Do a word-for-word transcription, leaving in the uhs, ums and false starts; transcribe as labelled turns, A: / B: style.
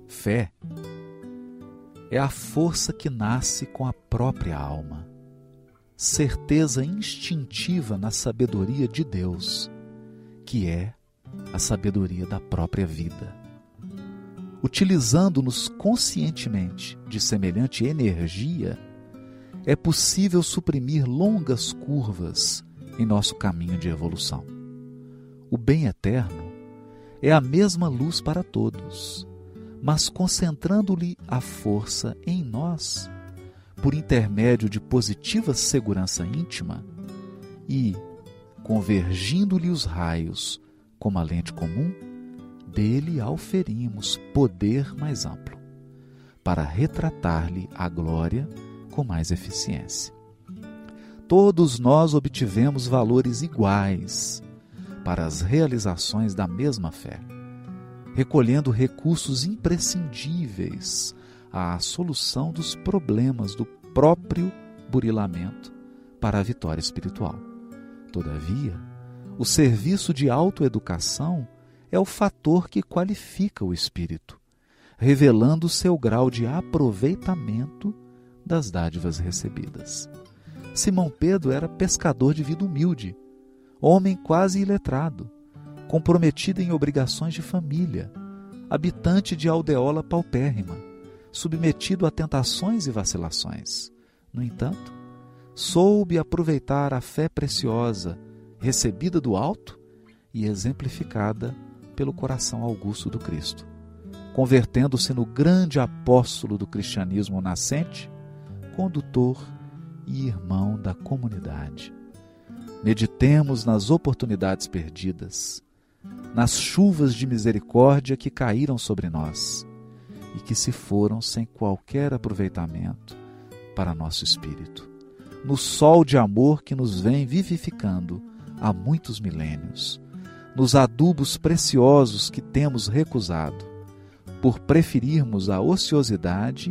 A: Fé é a força que nasce com a própria alma, certeza instintiva na sabedoria de Deus, que é a sabedoria da própria vida. Utilizando-nos conscientemente de semelhante energia, é possível suprimir longas curvas em nosso caminho de evolução. O bem eterno é a mesma luz para todos, mas concentrando-lhe a força em nós, por intermédio de positiva segurança íntima e, convergindo-lhe os raios como a lente comum, dele auferimos poder mais amplo, para retratar-lhe a glória com mais eficiência. Todos nós obtivemos valores iguais para as realizações da mesma fé, recolhendo recursos imprescindíveis à solução dos problemas do próprio burilamento para a vitória espiritual. Todavia, o serviço de autoeducação é o fator que qualifica o espírito, revelando seu grau de aproveitamento das dádivas recebidas. Simão Pedro era pescador de vida humilde, homem quase iletrado, comprometido em obrigações de família, habitante de aldeola paupérrima, submetido a tentações e vacilações. No entanto, soube aproveitar a fé preciosa recebida do alto e exemplificada pelo coração augusto do Cristo, convertendo-se no grande apóstolo do cristianismo nascente, condutor e irmão da comunidade. Meditemos nas oportunidades perdidas, nas chuvas de misericórdia que caíram sobre nós e que se foram sem qualquer aproveitamento para nosso espírito, no sol de amor que nos vem vivificando há muitos milênios, nos adubos preciosos que temos recusado, por preferirmos a ociosidade